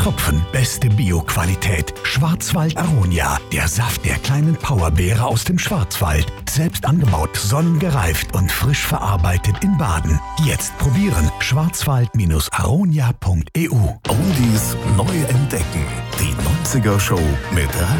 Tropfen, beste Bio-Qualität. Schwarzwald Aronia, der Saft der kleinen Powerbeere aus dem Schwarzwald. Selbst angebaut, sonnengereift und frisch verarbeitet in Baden. Jetzt probieren. Schwarzwald-aronia.eu. Oldies neu entdecken. Die 90er Show mit